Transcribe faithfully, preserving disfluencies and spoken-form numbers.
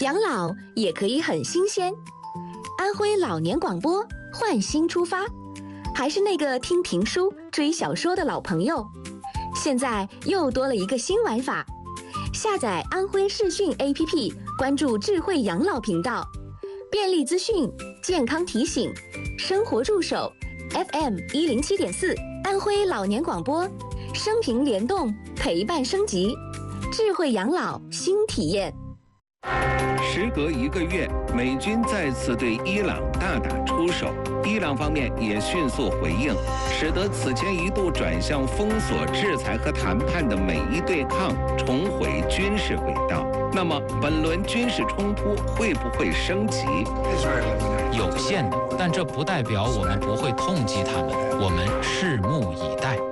养老也可以很新鲜。安徽老年广播换新出发，还是那个听评书、追小说的老朋友，现在又多了一个新玩法。下载安徽视讯 A P P， 关注智慧养老频道，便利资讯、健康提醒、生活助手 ，F M 一零七点四，安徽老年广播，生平联动，陪伴升级，智慧养老新体验。 时隔一个月，美军再次对伊朗大打出手，伊朗方面也迅速回应，使得此前一度转向封锁、制裁和谈判的美伊对抗重回军事轨道。那么，本轮军事冲突会不会升级？ 有限的，但这不代表我们不会痛击他们，我们拭目以待。